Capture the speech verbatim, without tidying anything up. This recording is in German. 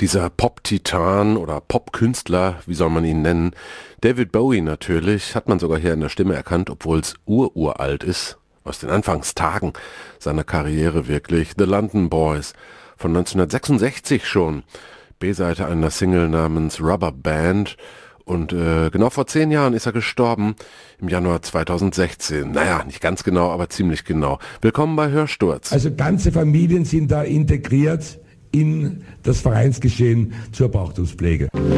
Dieser Pop-Titan oder Pop-Künstler, wie soll man ihn nennen? David Bowie natürlich, hat man sogar hier in der Stimme erkannt, obwohl es ururalt ist, aus den Anfangstagen seiner Karriere wirklich. The London Boys von neunzehnhundertsechsundsechzig schon, B-Seite einer Single namens Rubber Band. Und äh, genau vor zehn Jahren ist er gestorben, im Januar zweitausendsechzehn. Naja, nicht ganz genau, aber ziemlich genau. Willkommen bei Hörsturz. Also ganze Familien sind da integriert in das Vereinsgeschehen zur Brauchtumspflege.